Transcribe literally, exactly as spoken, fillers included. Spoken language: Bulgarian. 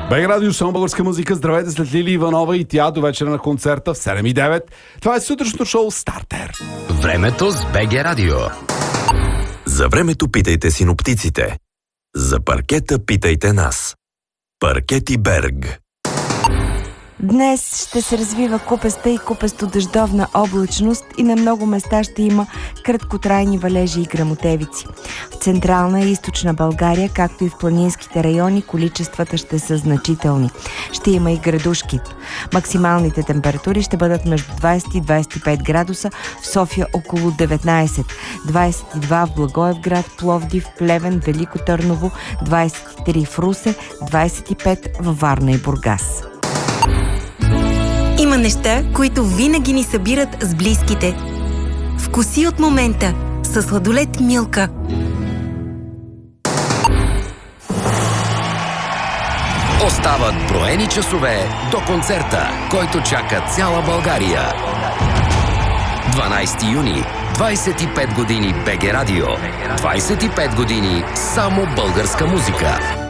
БГ Радио, само българска музика. Здравейте, след Лили Иванова и тя до вечера на концерта в седем и девет. Това е сутрешното шоу Стартер. Времето с БГ Радио. За времето питайте синоптиците. За паркета питайте нас. Паркети Берг. Днес ще се развива купеста и купесто-дъждовна облачност и на много места ще има краткотрайни валежи и гръмотевици. В централна и източна България, както и в планинските райони, количествата ще са значителни. Ще има и градушки. Максималните температури ще бъдат между двайсет и двайсет и пет градуса, в София около деветнайсет, двайсет и два в Благоевград, Пловдив, Плевен, Велико Търново, двайсет и три в Русе, двайсет и пет във Варна и Бургас. Има неща, които винаги ни събират с близките. Вкуси от момента със сладолед Милка. Остават броени часове до концерта, който чака цяла България. дванайсети юни, двайсет и пет години БГ Радио. двайсет и пет години само българска музика.